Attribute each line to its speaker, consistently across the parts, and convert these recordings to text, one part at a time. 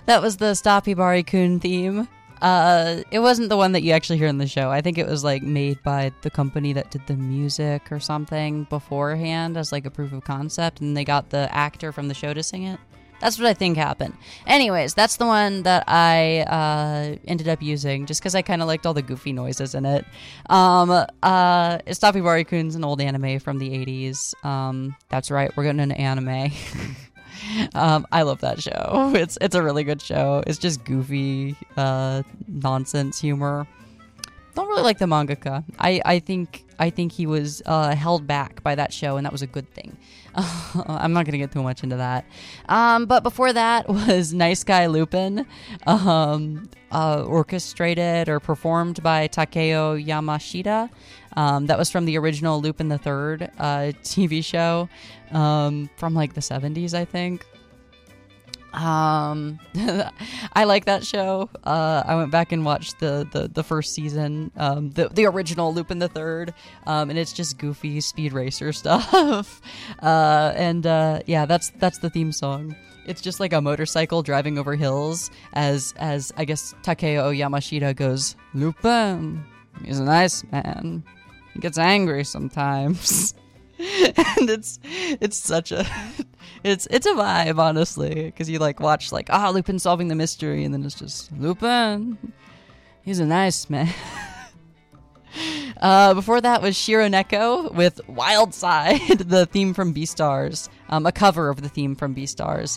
Speaker 1: That was the Stoppy Bari-kun theme. It wasn't the one that you actually hear in the show. I think it was like made by the company that did the music or something beforehand as like a proof of concept, and they got the actor from the show to sing it. That's what I think happened. Anyways, that's the one that I ended up using just because I kind of liked all the goofy noises in it. Stoppy Bari-kun's an old anime from the 80s. That's right, we're getting an anime. I love that show. It's a really good show. It's just goofy nonsense humor. Don't really like the mangaka. I think he was held back by that show, and that was a good thing. I'm not going to get too much into that. But before that was Nice Guy Lupin, orchestrated or performed by Takeo Yamashita. That was from the original Lupin the Third TV show from like the 70s, I think. I like that show. I went back and watched the first season, the original Lupin the Third, and it's just goofy speed racer stuff. Yeah, that's the theme song. It's just like a motorcycle driving over hills as I guess Takeo Yamashita goes, Lupin, he's a nice man. He gets angry sometimes. And it's such a it's a vibe, honestly, because you like watch like Lupin solving the mystery, and then it's just Lupin, he's a nice man. Before that was Shironeko with Wild Side, the theme from Beastars, a cover of the theme from Beastars.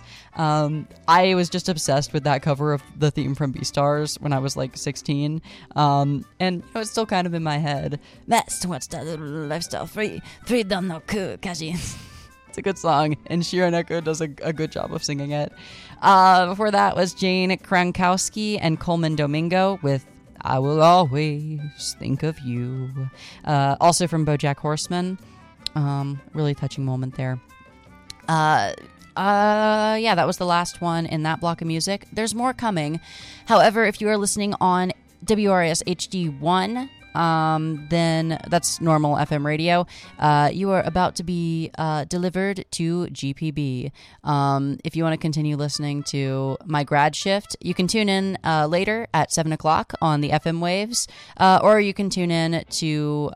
Speaker 1: I was just obsessed with that cover of the theme from Beastars when I was like 16, and it was still kind of in my head. That's what's the lifestyle freedom no ku kaji. It's a good song, and Shironeko does a good job of singing it. Before that was Jane Krankowski and Coleman Domingo with I Will Always Think of You. Also from BoJack Horseman. Really touching moment there. Yeah, that was the last one in that block of music. There's more coming. However, if you are listening on WRS HD1, then that's normal FM radio. You are about to be delivered to GPB. If you want to continue listening to my grad shift, you can tune in later at 7 o'clock on the FM waves, or you can tune in to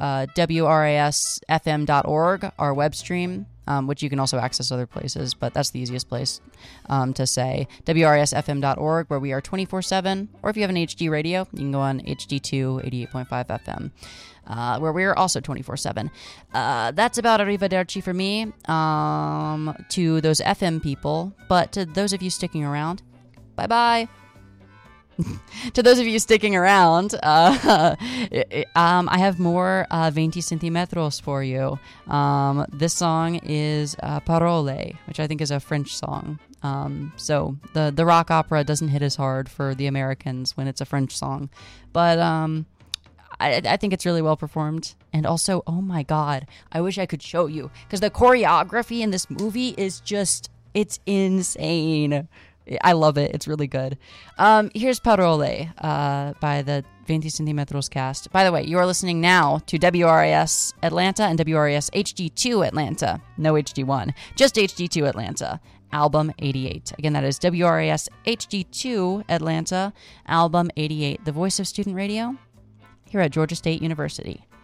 Speaker 1: WRASFM.org, our web stream. Which you can also access other places, but that's the easiest place to say. WRSFM.org, where we are 24/7, or if you have an HD radio, you can go on HD2 88.5 FM, where we are also 24/7. That's about arrivederci for me to those FM people, but to those of you sticking around, bye-bye. To those of you sticking around, I have more 20 centimetros for you. This song is Parole, which I think is a French song. So the rock opera doesn't hit as hard for the Americans when it's a French song. But I think it's really well performed. And also, oh my God, I wish I could show you. Because the choreography in this movie is just, it's insane. I love it. It's really good. Here's Parole by the 20 Centimetros cast. By the way, you are listening now to WRAS Atlanta and WRAS HD2 Atlanta. No HD1. Just HD2 Atlanta. Album 88. Again, that is WRAS HD2 Atlanta. Album 88. The voice of student radio here at Georgia State University.